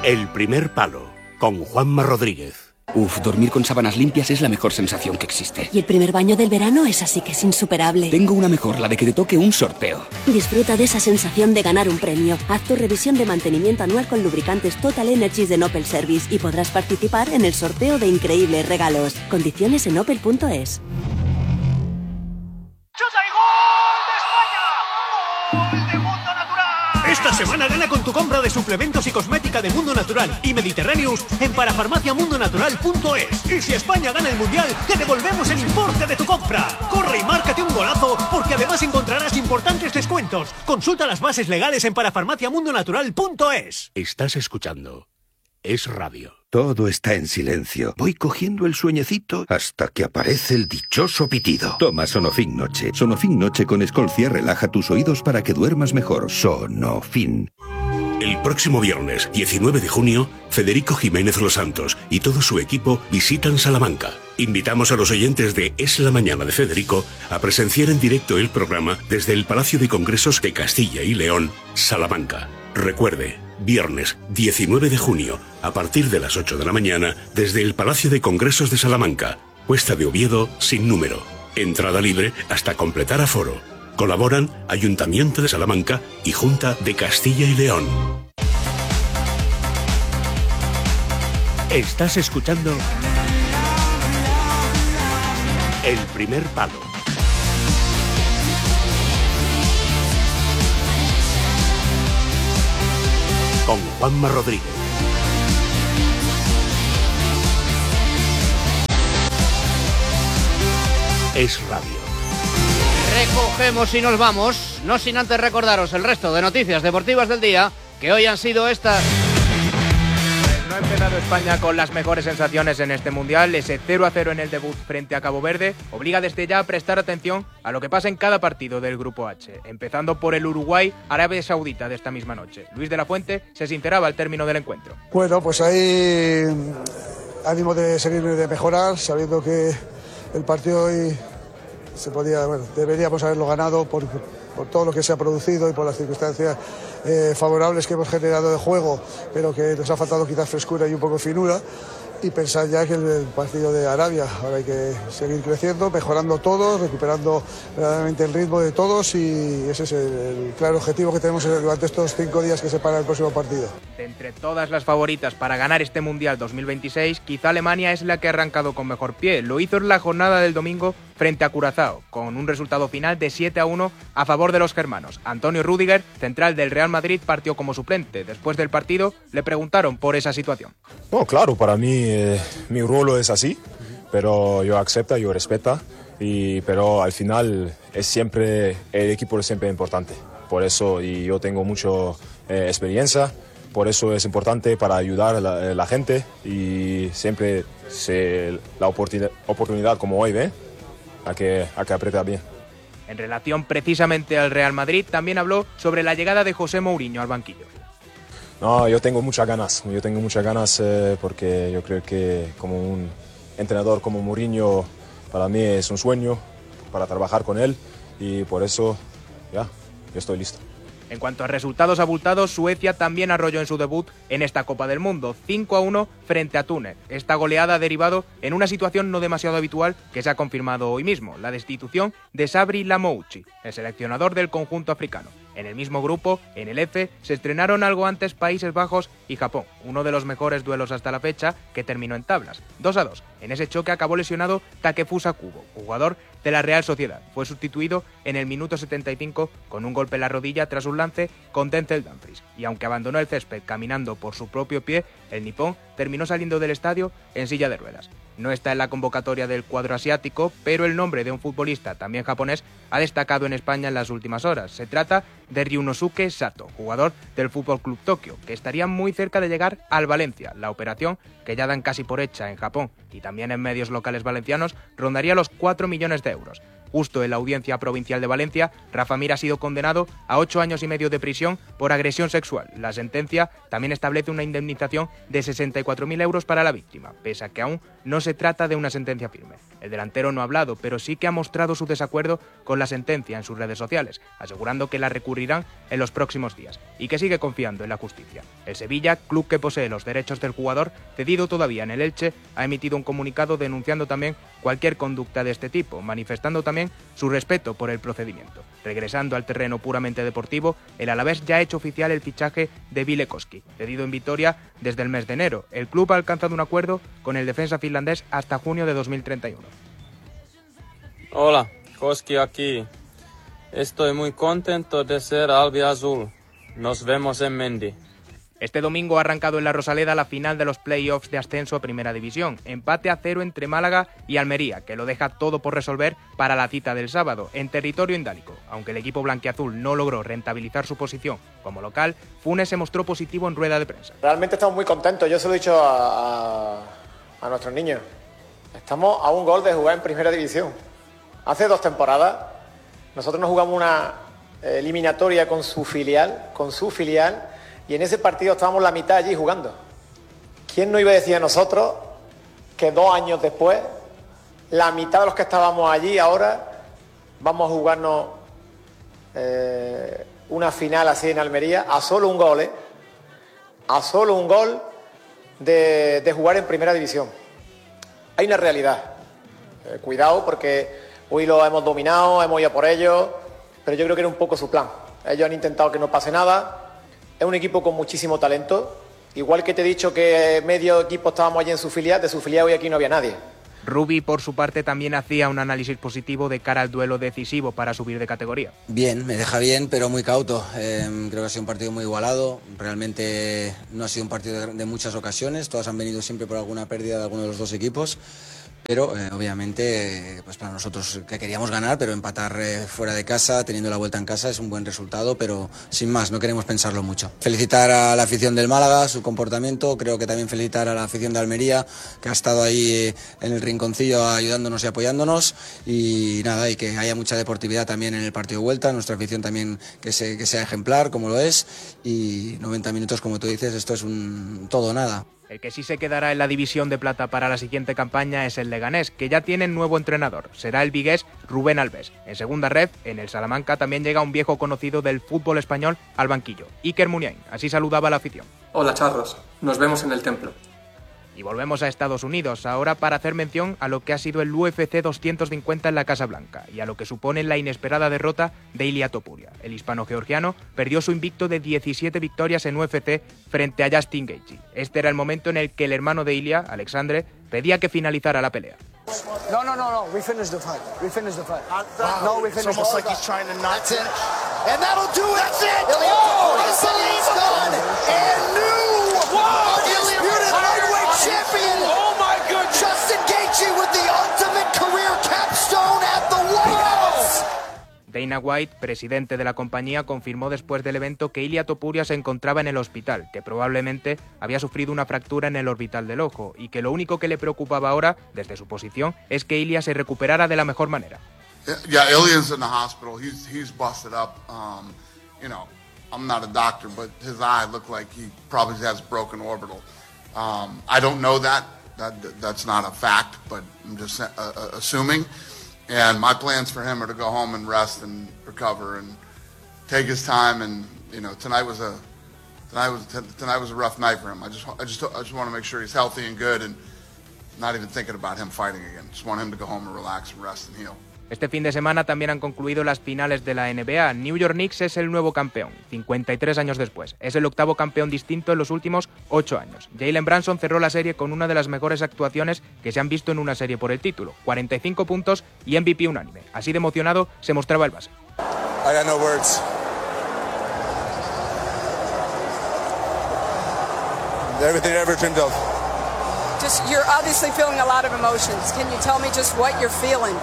El primer palo, con Juanma Rodríguez. Dormir con sábanas limpias es la mejor sensación que existe. Y el primer baño del verano es así que es insuperable. Tengo una mejor, la de que te toque un sorteo. Disfruta de esa sensación de ganar un premio. Haz tu revisión de mantenimiento anual con lubricantes Total Energies de Opel Service y podrás participar en el sorteo de increíbles regalos. Condiciones en opel.es. Esta semana gana con tu compra de suplementos y cosmética de Mundo Natural y Mediterráneos en parafarmaciamundonatural.es. Y si España gana el Mundial, te devolvemos el importe de tu compra. Corre y márcate un golazo, porque además encontrarás importantes descuentos. Consulta las bases legales en parafarmaciamundonatural.es. Estás escuchando Es Radio. Todo está en silencio. Voy cogiendo el sueñecito hasta que aparece el dichoso pitido. Toma Sonofin Noche. Sonofin Noche con Escolcia relaja tus oídos para que duermas mejor. Sonofin. El próximo viernes, 19 de junio, Federico Jiménez Los Santos y todo su equipo visitan Salamanca. Invitamos a los oyentes de Es la Mañana de Federico a presenciar en directo el programa desde el Palacio de Congresos de Castilla y León, Salamanca. Recuerde, viernes 19 de junio, a partir de las 8 de la mañana, desde el Palacio de Congresos de Salamanca, Cuesta de Oviedo, sin número. Entrada libre hasta completar aforo. Colaboran Ayuntamiento de Salamanca y Junta de Castilla y León. Estás escuchando El primer palo. Con Juanma Rodríguez. Es Radio. Recogemos y nos vamos, no sin antes recordaros el resto de noticias deportivas del día, que hoy han sido estas. No ha empezado España con las mejores sensaciones en este Mundial. Ese 0-0 en el debut frente a Cabo Verde obliga desde ya a prestar atención a lo que pasa en cada partido del Grupo H, empezando por el Uruguay-Arabia Saudita de esta misma noche. Luis de la Fuente se sinceraba al término del encuentro. Bueno, pues ahí ánimo de seguir, de mejorar, sabiendo que el partido hoy deberíamos haberlo ganado por todo lo que se ha producido y por las circunstancias favorables que hemos generado de juego, pero que nos ha faltado quizás frescura y un poco de finura, y pensar ya que el partido de Arabia, ahora hay que seguir creciendo, mejorando todo, recuperando verdaderamente el ritmo de todos, y ese es el claro objetivo que tenemos durante estos 5 días que separan el próximo partido. De entre todas las favoritas para ganar este Mundial 2026, quizá Alemania es la que ha arrancado con mejor pie. Lo hizo en la jornada del domingo frente a Curazao, con un resultado final de 7-1 a favor de los germanos. Antonio Rüdiger, central del Real Madrid, partió como suplente. Después del partido le preguntaron por esa situación. No, claro, para mí mi rol es así, pero yo acepto, yo respeto, pero al final el equipo es siempre importante. Por eso, y yo tengo mucha experiencia, por eso es importante para ayudar a la gente, y siempre la oportunidad como hoy, a que apretar bien. En relación precisamente al Real Madrid, también habló sobre la llegada de José Mourinho al banquillo. No, yo tengo muchas ganas porque yo creo que como un entrenador como Mourinho, para mí es un sueño para trabajar con él, y por eso yo estoy listo. En cuanto a resultados abultados, Suecia también arrolló en su debut en esta Copa del Mundo, 5-1 frente a Túnez. Esta goleada ha derivado en una situación no demasiado habitual que se ha confirmado hoy mismo, la destitución de Sabri Lamouchi, el seleccionador del conjunto africano. En el mismo grupo, en el F, se estrenaron algo antes Países Bajos y Japón, uno de los mejores duelos hasta la fecha, que terminó en tablas, 2-2. En ese choque acabó lesionado Takefusa Kubo, jugador de la Real Sociedad. Fue sustituido en el minuto 75 con un golpe en la rodilla tras un lance con Denzel Dumfries. Y aunque abandonó el césped caminando por su propio pie, el nipón terminó saliendo del estadio en silla de ruedas. No está en la convocatoria del cuadro asiático, pero el nombre de un futbolista también japonés ha destacado en España en las últimas horas. Se trata de Ryunosuke Sato, jugador del FC Tokio, que estaría muy cerca de llegar al Valencia. La operación, que ya dan casi por hecha en Japón y también en medios locales valencianos, rondaría los 4 millones de euros. Justo en la Audiencia Provincial de Valencia, Rafa Mir ha sido condenado a 8 años y medio de prisión por agresión sexual. La sentencia también establece una indemnización de 64.000 euros para la víctima, pese a que aún no se trata de una sentencia firme. El delantero no ha hablado, pero sí que ha mostrado su desacuerdo con la sentencia en sus redes sociales, asegurando que la recurrirán en los próximos días y que sigue confiando en la justicia. El Sevilla, club que posee los derechos del jugador, cedido todavía en el Elche, ha emitido un comunicado denunciando también cualquier conducta de este tipo, manifestando también su respeto por el procedimiento. Regresando al terreno puramente deportivo, el Alavés ya ha hecho oficial el fichaje de Ville Koski, cedido en Vitoria desde el mes de enero. El club ha alcanzado un acuerdo con el defensa finlandés hasta junio de 2031. Hola, Koski aquí. Estoy muy contento de ser albiazul. Nos vemos en Mendy. Este domingo ha arrancado en la Rosaleda la final de los play-offs de ascenso a Primera División. Empate a 0 entre Málaga y Almería, que lo deja todo por resolver para la cita del sábado, en territorio indálico. Aunque el equipo blanquiazul no logró rentabilizar su posición como local, Funes se mostró positivo en rueda de prensa. Realmente estamos muy contentos, yo se lo he dicho a nuestros niños. Estamos a un gol de jugar en Primera División. Hace 2 temporadas nosotros nos jugamos una eliminatoria con su filial, y en ese partido estábamos la mitad allí jugando. ¿Quién nos iba a decir a nosotros que 2 años después, la mitad de los que estábamos allí ahora vamos a jugarnos una final así en Almería a solo un gol, a solo un gol de jugar en Primera División? Hay una realidad. Cuidado, porque hoy lo hemos dominado, hemos ido por ellos, pero yo creo que era un poco su plan. Ellos han intentado que no pase nada. Es un equipo con muchísimo talento. Igual que te he dicho que medio equipo estábamos allí en su filial, de su filial hoy aquí no había nadie. Rubi, por su parte, también hacía un análisis positivo de cara al duelo decisivo para subir de categoría. Bien, me deja bien, pero muy cauto. Creo que ha sido un partido muy igualado. Realmente no ha sido un partido de muchas ocasiones. Todas han venido siempre por alguna pérdida de alguno de los dos equipos. Pero obviamente pues para nosotros que queríamos ganar, pero empatar fuera de casa, teniendo la vuelta en casa, es un buen resultado, pero sin más, no queremos pensarlo mucho. Felicitar a la afición del Málaga, su comportamiento, creo que también felicitar a la afición de Almería, que ha estado ahí en el rinconcillo ayudándonos y apoyándonos, y nada, y que haya mucha deportividad también en el partido de vuelta, nuestra afición también que sea ejemplar, como lo es, y 90 minutos, como tú dices, esto es un todo o nada. El que sí se quedará en la división de plata para la siguiente campaña es el Leganés, que ya tiene nuevo entrenador. Será el vigués Rubén Alves. En segunda red, en el Salamanca, también llega un viejo conocido del fútbol español al banquillo, Iker Muniain. Así saludaba a la afición. Hola charros, nos vemos en el templo. Y volvemos a Estados Unidos, ahora para hacer mención a lo que ha sido el UFC 250 en la Casa Blanca y a lo que supone la inesperada derrota de Ilia Topuria. El hispano-georgiano perdió su invicto de 17 victorias en UFC frente a Justin Gaethje. Este era el momento en el que el hermano de Ilia, Alexandre, pedía que finalizara la pelea. No, we finished the fight. We finished the fight. No, we finished the fight. It's almost like he's trying to not finish. And that'll do it. That's it. Whoa, he's done. And new undisputed lightweight champion. Oh my goodness. Justin Gaethje with the ultimate career capstone at the White House. Dana White, presidente de la compañía, confirmó después del evento que Ilia Topuria se encontraba en el hospital, que probablemente había sufrido una fractura en el orbital del ojo y que lo único que le preocupaba ahora, desde su posición, es que Ilia se recuperara de la mejor manera. Yeah, Ilia's in the hospital. He's busted up. You know, I'm not a doctor, but his eye looked like he probably has broken orbital. I don't know that. That's not a fact, but I'm just assuming. And my plans for him are to go home and rest and recover and take his time. And you know, tonight was a rough night for him. I just want to make sure he's healthy and good, and not even thinking about him fighting again. Just want him to go home and relax and rest and heal. Este fin de semana también han concluido las finales de la NBA. New York Knicks es el nuevo campeón, 53 años después. Es el octavo campeón distinto en los últimos 8 años. Jalen Brunson cerró la serie con una de las mejores actuaciones que se han visto en una serie por el título. 45 puntos y MVP unánime. Así de emocionado se mostraba el base. I got no words. Everything I ever dreamed of. Just, you're obviously feeling a lot of emotions. Can you tell me just what you're feeling?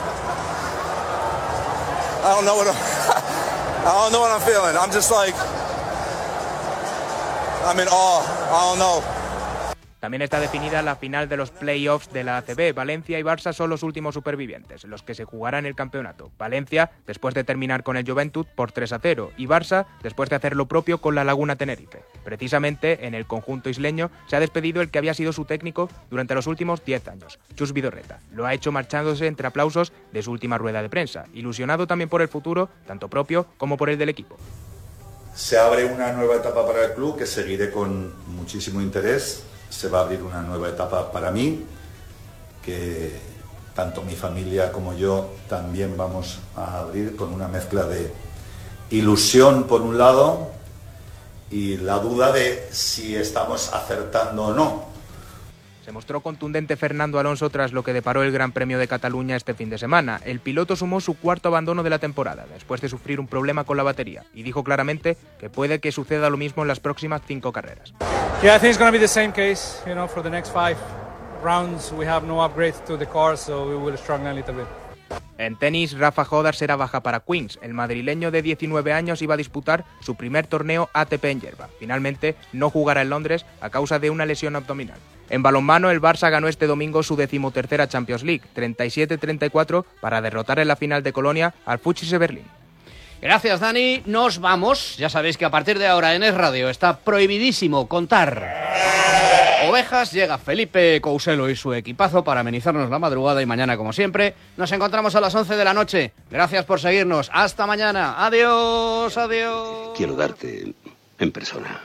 I don't know what I'm feeling. I'm just like, I'm in awe. I don't know. También está definida la final de los play-offs de la ACB. Valencia y Barça son los últimos supervivientes, los que se jugarán el campeonato. Valencia, después de terminar con el Joventut por 3-0, y Barça, después de hacer lo propio con la Laguna Tenerife. Precisamente, en el conjunto isleño, se ha despedido el que había sido su técnico durante los últimos 10 años, Chus Vidorreta. Lo ha hecho marchándose entre aplausos de su última rueda de prensa, ilusionado también por el futuro, tanto propio como por el del equipo. Se abre una nueva etapa para el club que seguiré con muchísimo interés. Se va a abrir una nueva etapa para mí, que tanto mi familia como yo también vamos a abrir, con una mezcla de ilusión por un lado y la duda de si estamos acertando o no. Se mostró contundente Fernando Alonso tras lo que deparó el Gran Premio de Cataluña este fin de semana. El piloto sumó su cuarto abandono de la temporada, después de sufrir un problema con la batería, y dijo claramente que puede que suceda lo mismo en las próximas 5 carreras. Yeah, I think it's going to be the same case. You know, for the next 5 rounds we have no upgrades to the car, so we will struggle a little bit. En tenis, Rafa Jodar será baja para Queens. El madrileño de 19 años iba a disputar su primer torneo ATP en hierba. Finalmente, no jugará en Londres a causa de una lesión abdominal. En balonmano, el Barça ganó este domingo su 13ª Champions League, 37-34, para derrotar en la final de Colonia al Fuchs Berlín. Gracias, Dani. Nos vamos. Ya sabéis que a partir de ahora en Es Radio está prohibidísimo contar ovejas. Llega Felipe Couselo y su equipazo para amenizarnos la madrugada, y mañana, como siempre, nos encontramos a las 11 de la noche. Gracias por seguirnos. Hasta mañana. Adiós, adiós. Quiero darte en persona.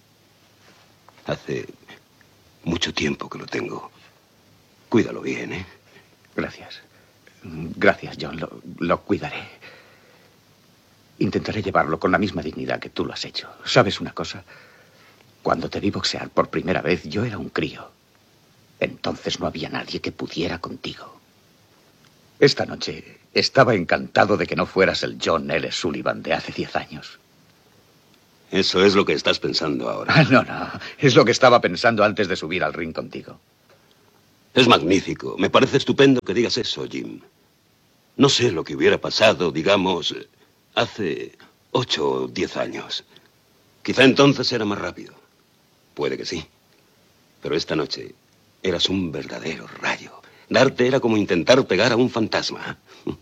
Hace mucho tiempo que lo tengo. Cuídalo bien, ¿eh? Gracias. Gracias, John. Lo cuidaré. Intentaré llevarlo con la misma dignidad que tú lo has hecho. ¿Sabes una cosa? Cuando te vi boxear por primera vez, yo era un crío. Entonces no había nadie que pudiera contigo. Esta noche estaba encantado de que no fueras el John L. Sullivan de hace 10 años. ¿Eso es lo que estás pensando ahora? No. Es lo que estaba pensando antes de subir al ring contigo. Es magnífico. Me parece estupendo que digas eso, Jim. No sé lo que hubiera pasado, digamos, hace 8 o 10 años. Quizá entonces era más rápido. Puede que sí. Pero esta noche eras un verdadero rayo. Darte era como intentar pegar a un fantasma.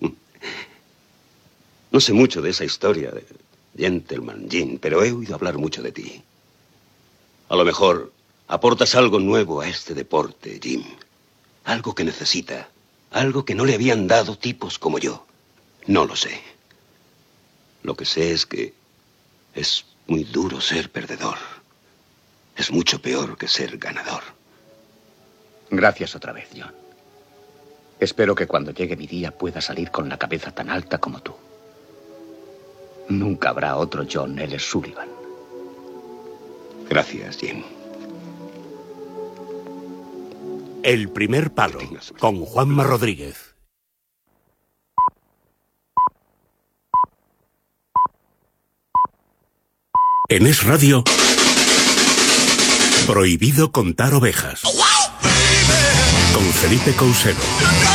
No sé mucho de esa historia de Gentleman Jim, pero he oído hablar mucho de ti. A lo mejor aportas algo nuevo a este deporte, Jim. Algo que necesita. Algo que no le habían dado tipos como yo. No lo sé. Lo que sé es que es muy duro ser perdedor. Es mucho peor que ser ganador. Gracias otra vez, John. Espero que cuando llegue mi día pueda salir con la cabeza tan alta como tú. Nunca habrá otro John L. Sullivan. Gracias, Jim. El primer palo, con Juanma Rodríguez. En Es Radio, prohibido contar ovejas. Con Felipe Couselo.